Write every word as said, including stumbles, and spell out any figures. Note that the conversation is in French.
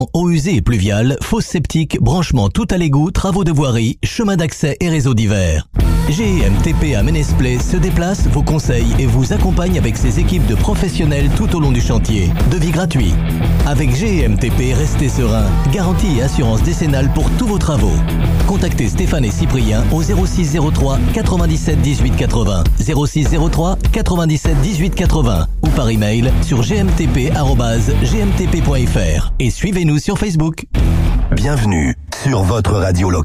Eau usée et pluviale, fosse septique, branchement tout à l'égout, travaux de voirie, chemin d'accès et réseaux divers. G M T P à Ménesplay se déplace, vous conseille et vous accompagne avec ses équipes de professionnels tout au long du chantier. Devis gratuit. Avec G M T P, restez serein. Garantie et assurance décennale pour tous vos travaux. Contactez Stéphane et Cyprien au zéro six zéro trois quatre-vingt-dix-sept dix-huit quatre-vingts, zéro six zéro trois quatre-vingt-dix-sept dix-huit quatre-vingts ou par email sur g m t p arobase g m t p point f r et suivez-nous sur Facebook. Bienvenue sur votre radio locale.